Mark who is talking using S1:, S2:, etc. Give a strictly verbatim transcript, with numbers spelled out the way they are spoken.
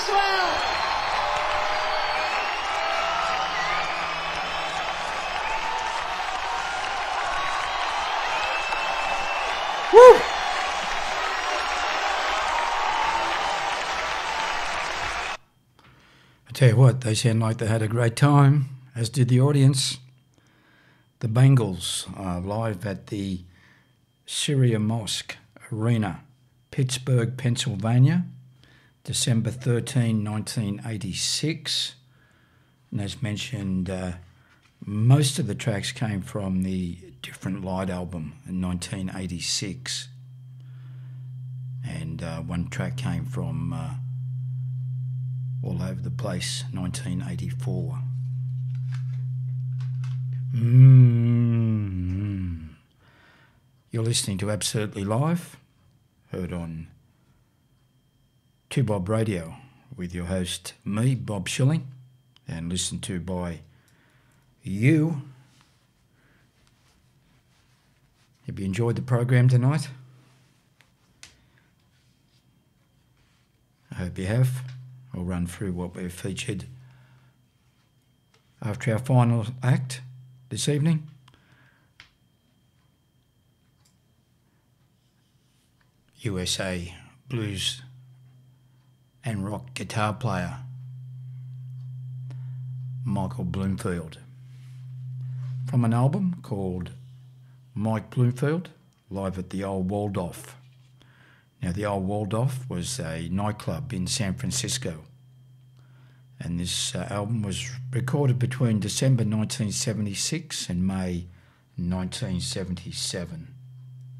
S1: Maxwell!
S2: Woo! I tell you what, they sound like they had a great time, as did the audience. The Bengals are live at the Syria Mosque Arena, Pittsburgh, Pennsylvania, December thirteenth, nineteen eighty-six. And as mentioned, uh, most of the tracks came from the Different Light album in nineteen eighty-six. And uh, one track came from uh, All Over the Place, nineteen eighty-four. Mm-hmm. You're listening to Absolutely Live, heard on two Bob Radio with your host, me, Bob Schilling, and listened to by you. Have you enjoyed the program tonight? I hope you have. I'll run through what we've featured after our final act this evening. U S A blues and rock guitar player Michael Bloomfield, from an album called Mike Bloomfield, Live at the Old Waldorf. Now, the Old Waldorf was a nightclub in San Francisco, and this uh, album was recorded between December nineteen seventy-six and May nineteen seventy-seven.